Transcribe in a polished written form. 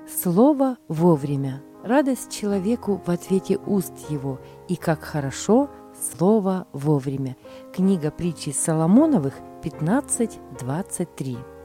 Слово вовремя. Радость человеку в ответе уст его, и как хорошо слово вовремя. Книга притчи Соломоновых 15:23.